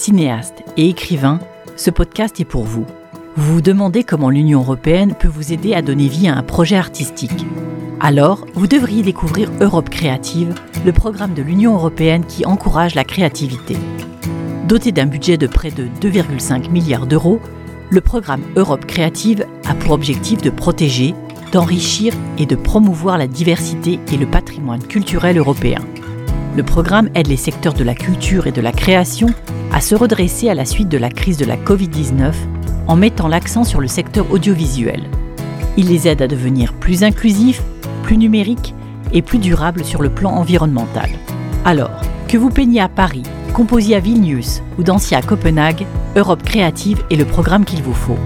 cinéaste et écrivain, ce podcast est pour vous. Vous vous demandez comment l'Union européenne peut vous aider à donner vie à un projet artistique. Alors, vous devriez découvrir Europe Créative, le programme de l'Union européenne qui encourage la créativité. Doté d'un budget de près de 2,5 milliards d'euros, le programme Europe Créative a pour objectif de protéger, d'enrichir et de promouvoir la diversité et le patrimoine culturel européen. Le programme aide les secteurs de la culture et de la création à se redresser à la suite de la crise de la Covid-19 en mettant l'accent sur le secteur audiovisuel. Il les aide à devenir plus inclusifs, plus numériques et plus durables sur le plan environnemental. Alors, que vous peignez à Paris, composiez à Vilnius ou dansiez à Copenhague, Europe Créative est le programme qu'il vous faut.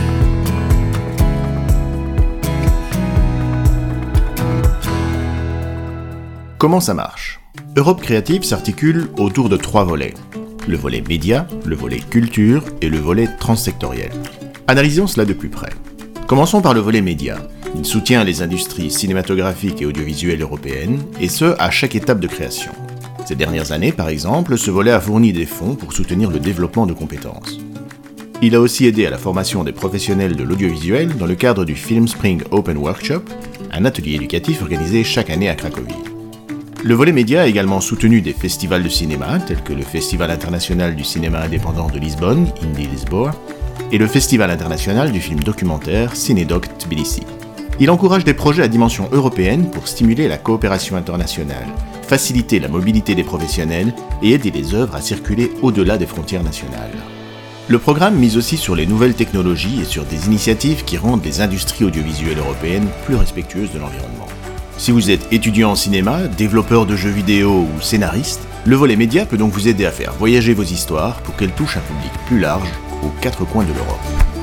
Comment ça marche ? Europe Créative s'articule autour de 3 volets. Le volet média, le volet culture et le volet transsectoriel. Analysons cela de plus près. Commençons par le volet média. Il soutient les industries cinématographiques et audiovisuelles européennes, et ce, à chaque étape de création. Ces dernières années, par exemple, ce volet a fourni des fonds pour soutenir le développement de compétences. Il a aussi aidé à la formation des professionnels de l'audiovisuel dans le cadre du Film Spring Open Workshop, un atelier éducatif organisé chaque année à Cracovie. Le volet média a également soutenu des festivals de cinéma, tels que le Festival international du cinéma indépendant de Lisbonne, Indie Lisboa, et le Festival international du film documentaire Cinedoc Tbilissi. Il encourage des projets à dimension européenne pour stimuler la coopération internationale, faciliter la mobilité des professionnels et aider les œuvres à circuler au-delà des frontières nationales. Le programme mise aussi sur les nouvelles technologies et sur des initiatives qui rendent les industries audiovisuelles européennes plus respectueuses de l'environnement. Si vous êtes étudiant en cinéma, développeur de jeux vidéo ou scénariste, le volet média peut donc vous aider à faire voyager vos histoires pour qu'elles touchent un public plus large aux 4 coins de l'Europe.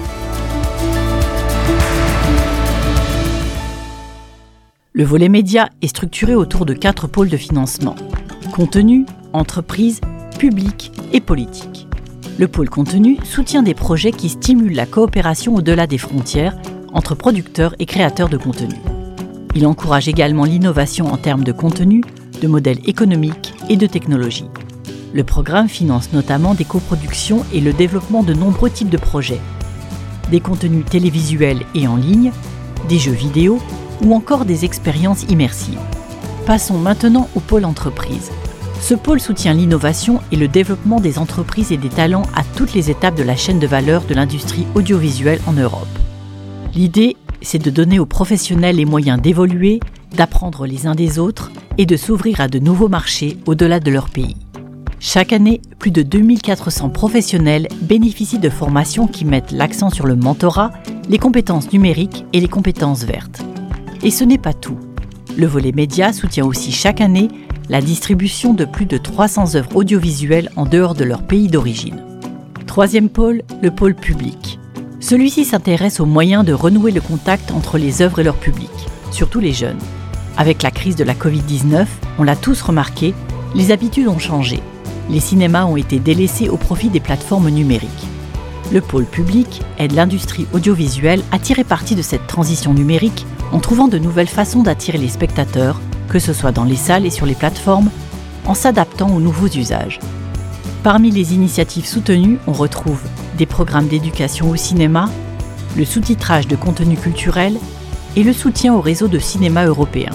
Le volet média est structuré autour de 4 pôles de financement. Contenu, entreprise, public et politique. Le pôle contenu soutient des projets qui stimulent la coopération au-delà des frontières entre producteurs et créateurs de contenu. Il encourage également l'innovation en termes de contenu, de modèles économiques et de technologie. Le programme finance notamment des coproductions et le développement de nombreux types de projets. Des contenus télévisuels et en ligne, des jeux vidéo ou encore des expériences immersives. Passons maintenant au pôle entreprise. Ce pôle soutient l'innovation et le développement des entreprises et des talents à toutes les étapes de la chaîne de valeur de l'industrie audiovisuelle en Europe. L'idée, c'est de donner aux professionnels les moyens d'évoluer, d'apprendre les uns des autres et de s'ouvrir à de nouveaux marchés au-delà de leur pays. Chaque année, plus de 2400 professionnels bénéficient de formations qui mettent l'accent sur le mentorat, les compétences numériques et les compétences vertes. Et ce n'est pas tout. Le volet média soutient aussi chaque année la distribution de plus de 300 œuvres audiovisuelles en dehors de leur pays d'origine. Troisième pôle, le pôle public. Celui-ci s'intéresse aux moyens de renouer le contact entre les œuvres et leur public, surtout les jeunes. Avec la crise de la Covid-19, on l'a tous remarqué, les habitudes ont changé. Les cinémas ont été délaissés au profit des plateformes numériques. Le pôle public aide l'industrie audiovisuelle à tirer parti de cette transition numérique en trouvant de nouvelles façons d'attirer les spectateurs, que ce soit dans les salles et sur les plateformes, en s'adaptant aux nouveaux usages. Parmi les initiatives soutenues, on retrouve des programmes d'éducation au cinéma, le sous-titrage de contenu culturel et le soutien au réseau de cinéma européen.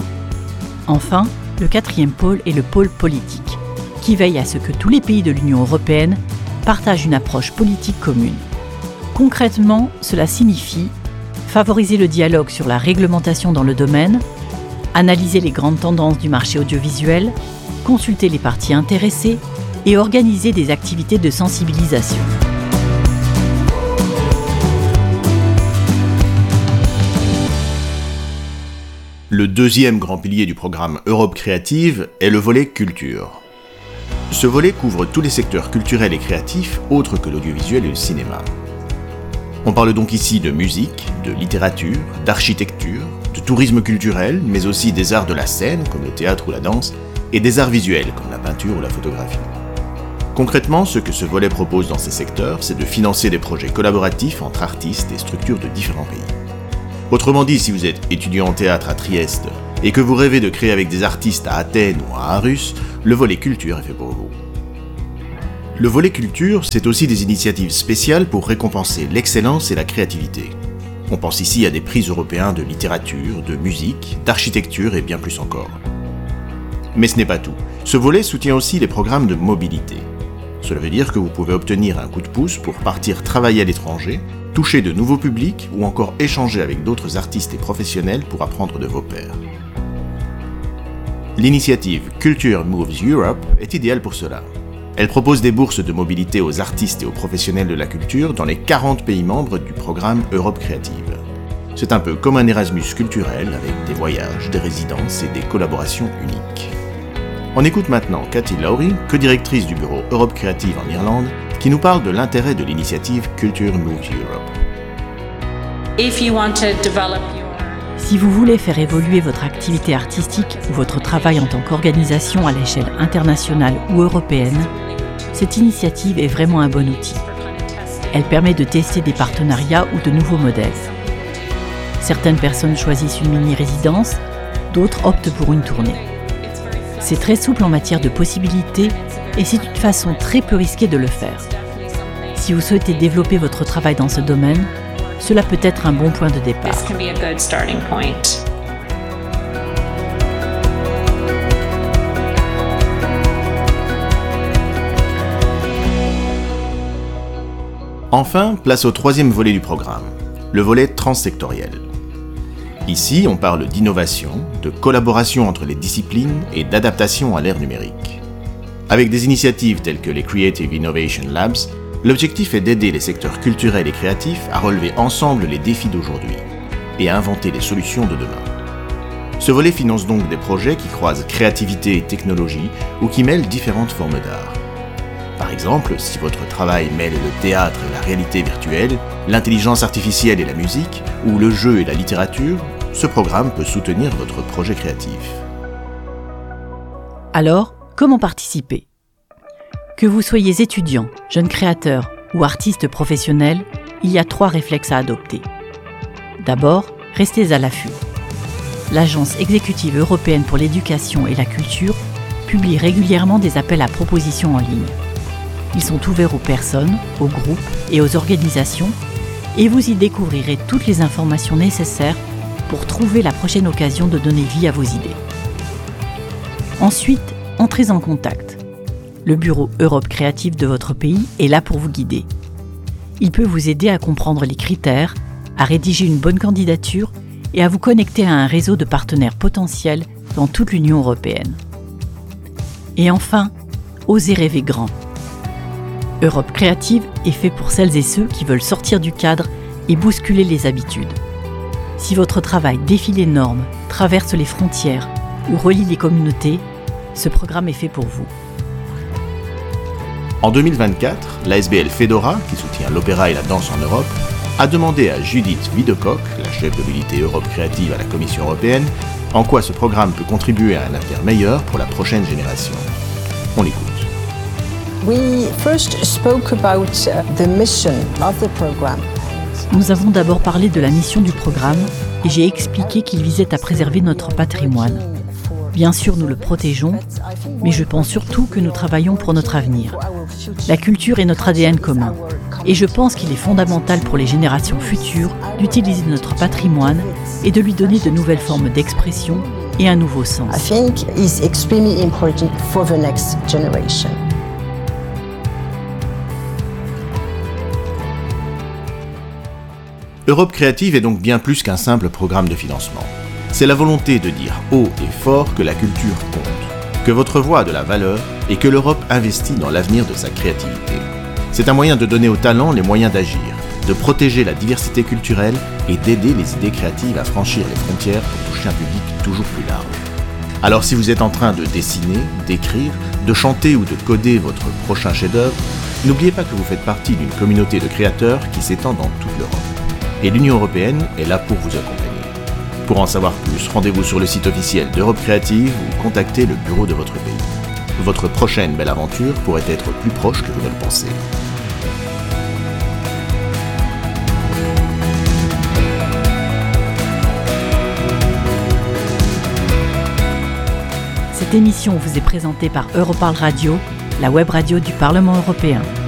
Enfin, le 4e pôle est le pôle politique, qui veille à ce que tous les pays de l'Union européenne partagent une approche politique commune. Concrètement, cela signifie favoriser le dialogue sur la réglementation dans le domaine, analyser les grandes tendances du marché audiovisuel, consulter les parties intéressées et organiser des activités de sensibilisation. Le deuxième grand pilier du programme Europe Créative est le volet culture. Ce volet couvre tous les secteurs culturels et créatifs autres que l'audiovisuel et le cinéma. On parle donc ici de musique, de littérature, d'architecture, de tourisme culturel, mais aussi des arts de la scène, comme le théâtre ou la danse, et des arts visuels, comme la peinture ou la photographie. Concrètement, ce que ce volet propose dans ces secteurs, c'est de financer des projets collaboratifs entre artistes et structures de différents pays. Autrement dit, si vous êtes étudiant en théâtre à Trieste et que vous rêvez de créer avec des artistes à Athènes ou à Aarhus, le volet culture est fait pour vous. Le volet culture, c'est aussi des initiatives spéciales pour récompenser l'excellence et la créativité. On pense ici à des prix européens de littérature, de musique, d'architecture et bien plus encore. Mais ce n'est pas tout. Ce volet soutient aussi les programmes de mobilité. Cela veut dire que vous pouvez obtenir un coup de pouce pour partir travailler à l'étranger, toucher de nouveaux publics ou encore échanger avec d'autres artistes et professionnels pour apprendre de vos pairs. L'initiative Culture Moves Europe est idéale pour cela. Elle propose des bourses de mobilité aux artistes et aux professionnels de la culture dans les 40 pays membres du programme Europe Créative. C'est un peu comme un Erasmus culturel avec des voyages, des résidences et des collaborations uniques. On écoute maintenant Cathy Lowry, co-directrice du bureau Europe Créative en Irlande, qui nous parle de l'intérêt de l'initiative Culture Moves Europe. Si vous voulez faire évoluer votre activité artistique ou votre travail en tant qu'organisation à l'échelle internationale ou européenne, cette initiative est vraiment un bon outil. Elle permet de tester des partenariats ou de nouveaux modèles. Certaines personnes choisissent une mini-résidence, d'autres optent pour une tournée. C'est très souple en matière de possibilités et c'est une façon très peu risquée de le faire. Si vous souhaitez développer votre travail dans ce domaine, cela peut être un bon point de départ. Enfin, place au troisième volet du programme, le volet transsectoriel. Ici, on parle d'innovation, de collaboration entre les disciplines et d'adaptation à l'ère numérique. Avec des initiatives telles que les Creative Innovation Labs, l'objectif est d'aider les secteurs culturels et créatifs à relever ensemble les défis d'aujourd'hui et à inventer les solutions de demain. Ce volet finance donc des projets qui croisent créativité et technologie ou qui mêlent différentes formes d'art. Par exemple, si votre travail mêle le théâtre et la réalité virtuelle, l'intelligence artificielle et la musique, ou le jeu et la littérature, ce programme peut soutenir votre projet créatif. Alors, comment participer ? Que vous soyez étudiant, jeune créateur ou artiste professionnel, il y a 3 réflexes à adopter. D'abord, restez à l'affût. L'Agence exécutive européenne pour l'éducation et la culture publie régulièrement des appels à propositions en ligne. Ils sont ouverts aux personnes, aux groupes et aux organisations et vous y découvrirez toutes les informations nécessaires pour trouver la prochaine occasion de donner vie à vos idées. Ensuite, entrez en contact. Le bureau Europe Créative de votre pays est là pour vous guider. Il peut vous aider à comprendre les critères, à rédiger une bonne candidature et à vous connecter à un réseau de partenaires potentiels dans toute l'Union européenne. Et enfin, osez rêver grand. Europe Créative est fait pour celles et ceux qui veulent sortir du cadre et bousculer les habitudes. Si votre travail défie les normes, traverse les frontières ou relie les communautés, ce programme est fait pour vous. En 2024, l'ASBL Fedora, qui soutient l'opéra et la danse en Europe, a demandé à Judith Widecock, la chef de l'unité Europe Créative à la Commission européenne, en quoi ce programme peut contribuer à un avenir meilleur pour la prochaine génération. On l'écoute. Nous avons d'abord parlé de la mission du programme et j'ai expliqué qu'il visait à préserver notre patrimoine. Bien sûr, nous le protégeons, mais je pense surtout que nous travaillons pour notre avenir. La culture est notre ADN commun et je pense qu'il est fondamental pour les générations futures d'utiliser notre patrimoine et de lui donner de nouvelles formes d'expression et un nouveau sens. Europe Créative est donc bien plus qu'un simple programme de financement. C'est la volonté de dire haut et fort que la culture compte, que votre voix a de la valeur et que l'Europe investit dans l'avenir de sa créativité. C'est un moyen de donner aux talents les moyens d'agir, de protéger la diversité culturelle et d'aider les idées créatives à franchir les frontières pour toucher un public toujours plus large. Alors si vous êtes en train de dessiner, d'écrire, de chanter ou de coder votre prochain chef-d'œuvre, n'oubliez pas que vous faites partie d'une communauté de créateurs qui s'étend dans toute l'Europe. Et l'Union européenne est là pour vous accompagner. Pour en savoir plus, rendez-vous sur le site officiel d'Europe Créative ou contactez le bureau de votre pays. Votre prochaine belle aventure pourrait être plus proche que vous ne le pensez. Cette émission vous est présentée par Europarl Radio, la web radio du Parlement européen.